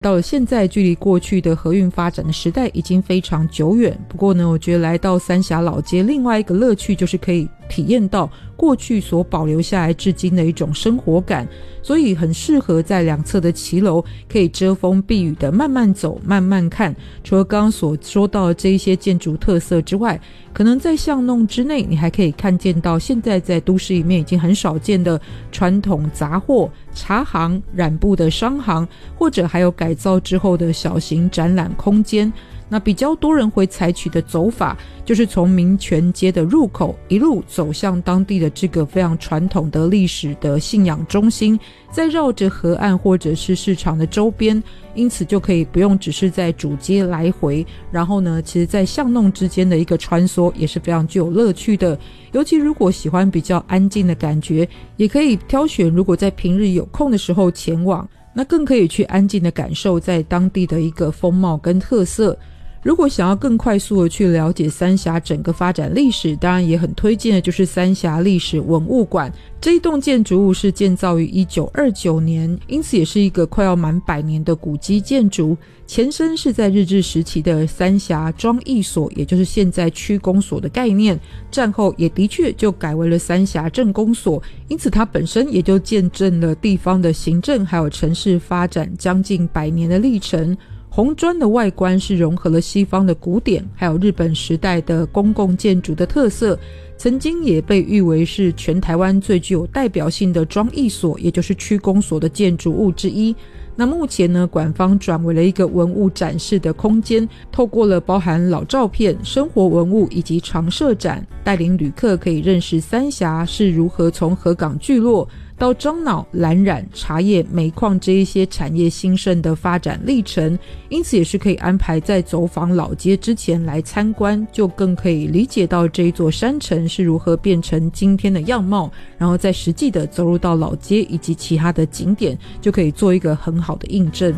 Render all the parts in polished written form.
到了现在，距离过去的河运发展的时代已经非常久远。不过呢，我觉得来到三峡老街，另外一个乐趣就是可以体验到过去所保留下来至今的一种生活感，所以很适合在两侧的骑楼可以遮风避雨的慢慢走慢慢看。除了刚刚所说到的这一些建筑特色之外，可能在巷弄之内你还可以看见到现在在都市里面已经很少见的传统杂货、茶行、染布的商行，或者还有改造之后的小型展览空间。那比较多人会采取的走法，就是从民权街的入口一路走向当地的这个非常传统的历史的信仰中心，再绕着河岸或者是市场的周边，因此就可以不用只是在主街来回，然后呢，其实在巷弄之间的一个穿梭也是非常具有乐趣的。尤其如果喜欢比较安静的感觉，也可以挑选如果在平日有空的时候前往，那更可以去安静的感受在当地的一个风貌跟特色。如果想要更快速的去了解三峡整个发展历史，当然也很推荐的就是三峡历史文物馆。这一栋建筑物是建造于1929年，因此也是一个快要满100年的古迹建筑。前身是在日治时期的三峡庄役所，也就是现在区公所的概念，战后也的确就改为了三峡镇公所，因此它本身也就见证了地方的行政还有城市发展将近100年的历程。红砖的外观是融合了西方的古典还有日本时代的公共建筑的特色，曾经也被誉为是全台湾最具有代表性的庄役所，也就是区公所的建筑物之一。那目前呢，馆方转为了一个文物展示的空间，透过了包含老照片、生活文物以及常设展，带领旅客可以认识三峡是如何从河港聚落到樟脑、蓝染、茶叶、煤矿这一些产业兴盛的发展历程，因此也是可以安排在走访老街之前来参观，就更可以理解到这一座山城是如何变成今天的样貌，然后再实际的走入到老街以及其他的景点，就可以做一个很好的印证。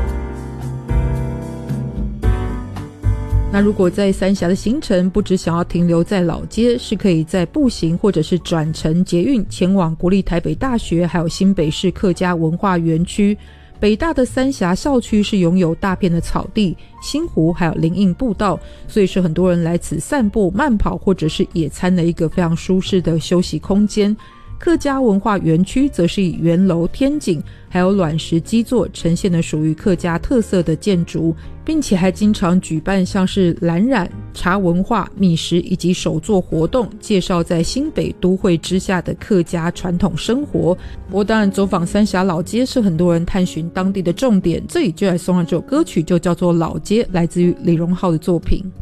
那如果在三峡的行程不只想要停留在老街，是可以在步行或者是转乘捷运前往国立台北大学还有新北市客家文化园区。北大的三峡校区是拥有大片的草地、新湖还有林荫步道，所以是很多人来此散步、慢跑或者是野餐的一个非常舒适的休息空间。客家文化园区则是以圆楼、天井还有卵石基座呈现的属于客家特色的建筑，并且还经常举办像是蓝染、茶文化、米食以及手作活动，介绍在新北都会之下的客家传统生活。不过当然走访三峡老街是很多人探寻当地的重点，这里就来送上这首歌曲，就叫做老街，来自于李荣浩的作品。